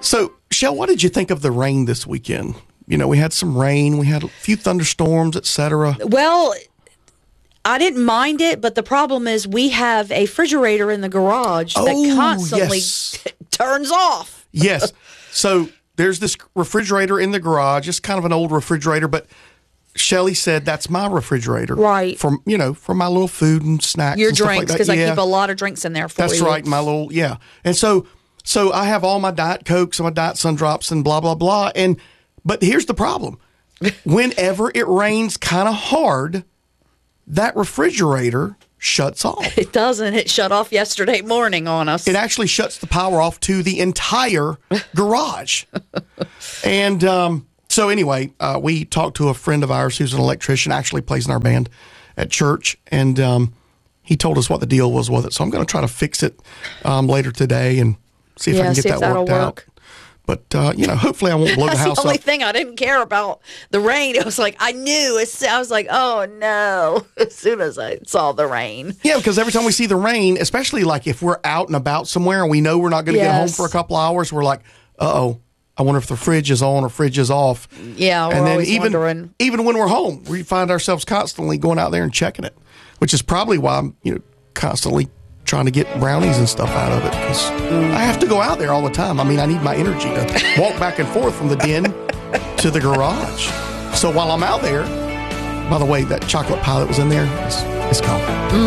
So, Shell, what did you think of the rain this weekend? We had some rain, we had a few thunderstorms, etc. Well, I didn't mind it, but the problem is we have a refrigerator in the garage that constantly turns off. Yes. So there's this refrigerator in the garage. It's kind of an old refrigerator, but Shelly said that's my refrigerator. Right. For my little food and snacks. Your and stuff drinks, like because that. I keep a lot of drinks in there for you. That's right, my little, yeah. And so I have all my Diet Cokes and my Diet Sundrops and blah, blah, blah. But here's the problem. Whenever it rains kind of hard, that refrigerator shuts off. It doesn't. It shut off yesterday morning on us. It actually shuts the power off to the entire garage. And so anyway, we talked to a friend of ours who's an electrician, actually plays in our band at church, and he told us what the deal was with it. So I'm going to try to fix it later today and see if I can get that worked out. But, hopefully I won't blow the house up. That's the only thing. I didn't care about the rain. It was like, I knew. I was like, oh, no, as soon as I saw the rain. Yeah, because every time we see the rain, especially like if we're out and about somewhere and we know we're not going to get home for a couple hours, we're like, uh-oh, I wonder if the fridge is on or fridge is off. Yeah, we're always wondering. Even when we're home, we find ourselves constantly going out there and checking it, which is probably why I'm constantly trying to get brownies and stuff out of it, because I have to go out there all the time. I mean, I need my energy to walk back and forth from the den to the garage. So while I'm out there, by the way, that chocolate pie that was in there is gone.